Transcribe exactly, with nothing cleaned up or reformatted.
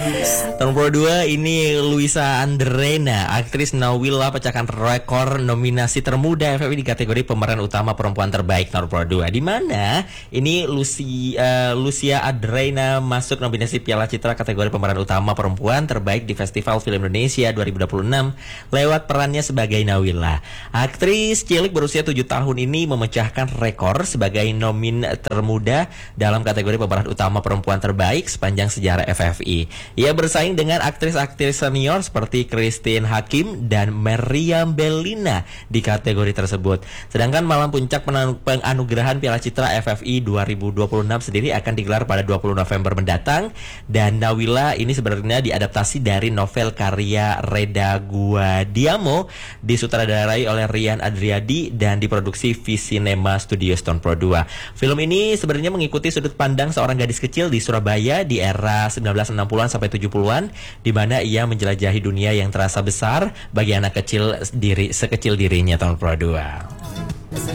Nomor dua ini Luisa Andrena, aktris Nawila pecahkan rekor nominasi termuda F F I di kategori pemeran utama perempuan terbaik nomor dua. Di mana ini Lucy, uh, Lucia Andrena masuk nominasi Piala Citra kategori pemeran utama perempuan terbaik di Festival Film Indonesia dua ribu dua puluh enam lewat perannya sebagai Nawila. Aktris cilik berusia tujuh tahun ini memecahkan rekor sebagai nomin termuda dalam kategori pemeran utama perempuan terbaik sepanjang sejarah F F I. Ia bersaing dengan aktris-aktris senior seperti Christine Hakim dan Meriam Bellina di kategori tersebut. Sedangkan malam puncak penganugerahan Piala Citra F F I dua ribu dua puluh enam sendiri akan digelar pada dua puluh November mendatang, dan Nawila ini sebenarnya diadaptasi dari novel karya Reda Guadiamo, disutradarai oleh Rian Adriadi dan diproduksi V-Cinema Studio Stone Pro dua. Film ini sebenarnya mengikuti sudut pandang seorang gadis kecil di Surabaya di era sembilan belas enam puluhan sampai tujuh puluhan, di mana ia menjelajahi dunia yang terasa besar bagi anak kecil diri sekecil dirinya tahun Pro dua.